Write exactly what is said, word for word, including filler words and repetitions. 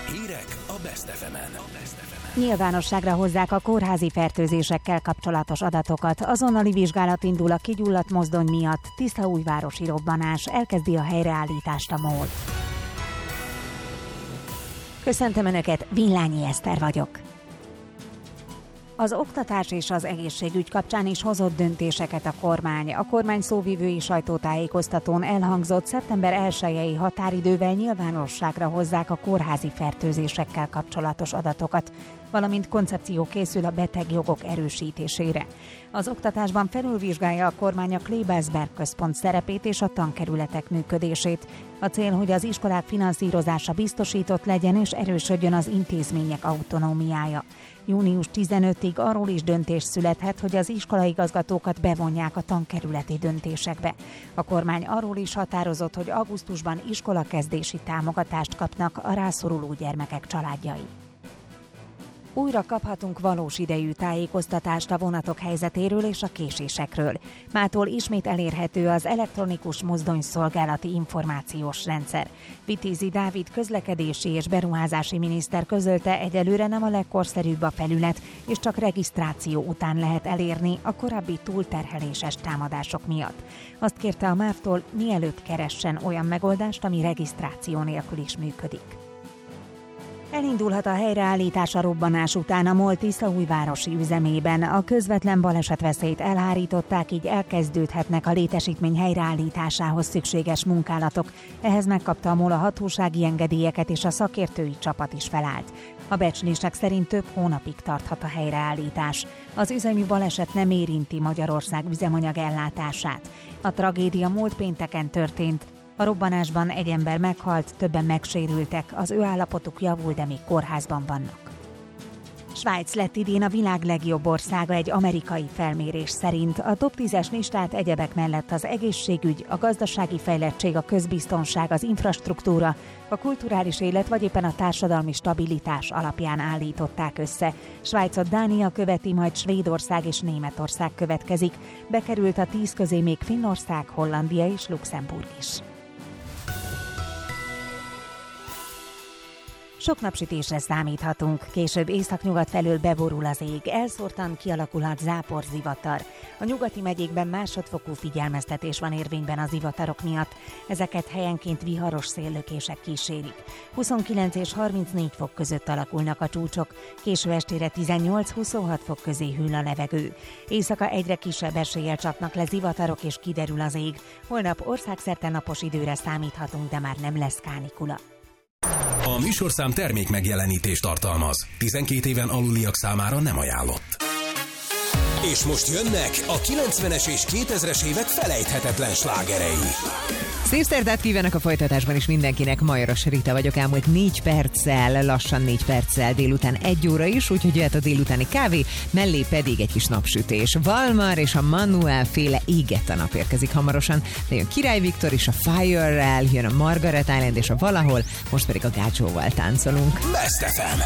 Hírek a Best ef emen. Nyilvánosságra hozzák a kórházi fertőzésekkel kapcsolatos adatokat. Azonnali vizsgálat indul a kigyulladt mozdony miatt. Tiszaújvárosi robbanás, elkezdi a helyreállítást a MOL. Köszöntöm Önöket, Villányi Eszter vagyok. Az oktatás és az egészségügy kapcsán is hozott döntéseket a kormány. A kormány szóvivői sajtótájékoztatón elhangzott, szeptember elsejei határidővel nyilvánosságra hozzák a kórházi fertőzésekkel kapcsolatos adatokat, valamint koncepció készül a betegjogok erősítésére. Az oktatásban felülvizsgálja a kormány a Klebersberg központ szerepét és a tankerületek működését. A cél, hogy az iskolák finanszírozása biztosított legyen és erősödjön az intézmények autonómiája. június tizenötödikéig arról is döntés születhet, hogy az iskolaigazgatókat bevonják a tankerületi döntésekbe. A kormány arról is határozott, hogy augusztusban iskolakezdési támogatást kapnak a rászoruló gyermekek családjai. Újra kaphatunk valós idejű tájékoztatást a vonatok helyzetéről és a késésekről. Mától ismét elérhető az elektronikus mozdonyszolgálati információs rendszer. Vitézi Dávid közlekedési és beruházási miniszter közölte, egyelőre nem a legkorszerűbb a felület, és csak regisztráció után lehet elérni a korábbi túlterheléses támadások miatt. Azt kérte a MÁV-tól, mielőtt keressen olyan megoldást, ami regisztráció nélkül is működik. Elindulhat a helyreállítás a robbanás után a MOL tiszaújvárosi üzemében. A közvetlen balesetveszélyt elhárították, így elkezdődhetnek a létesítmény helyreállításához szükséges munkálatok. Ehhez megkapta a MOL a hatósági engedélyeket, és a szakértői csapat is felállt. A becslések szerint több hónapig tarthat a helyreállítás. Az üzemi baleset nem érinti Magyarország üzemanyag ellátását. A tragédia múlt pénteken történt. A robbanásban egy ember meghalt, többen megsérültek, az ő állapotuk javul, de még kórházban vannak. Svájc lett idén a világ legjobb országa egy amerikai felmérés szerint. A top tízes listát egyebek mellett az egészségügy, a gazdasági fejlettség, a közbiztonság, az infrastruktúra, a kulturális élet vagy éppen a társadalmi stabilitás alapján állították össze. Svájcot Dánia követi, majd Svédország és Németország következik. Bekerült a tíz közé még Finnország, Hollandia és Luxemburg is. Sok napsütésre számíthatunk, később északnyugat felől beborul az ég, elszórtan kialakulhat záporzivatar. A nyugati megyékben másodfokú figyelmeztetés van érvényben az zivatarok miatt, ezeket helyenként viharos széllökések kísérik. huszonkilenc és harmincnégy fok között alakulnak a csúcsok, késő estére tizennyolc-huszonhat fok közé hűl a levegő. Éjszaka egyre kisebb eséllyel csapnak le zivatarok és kiderül az ég. Holnap országszerte napos időre számíthatunk, de már nem lesz kánikula. A műsorszám termék megjelenítést tartalmaz. tizenkét éven aluliak számára nem ajánlott. És most jönnek a kilencvenes és kétezres évek felejthetetlen slágerei. Szép szerdát kívánok a folytatásban is mindenkinek, Majoros Rita vagyok, elmúlt négy perccel, lassan négy perccel délután egy óra is, úgyhogy jöhet a délutáni kávé, mellé pedig egy kis napsütés. Valmar és a Manuel féle Égett a nap érkezik hamarosan, de jön Király Viktor és a Fire-rel, jön a Margaret Island és a Valahol, most pedig a Gácsóval táncolunk. Best ef em.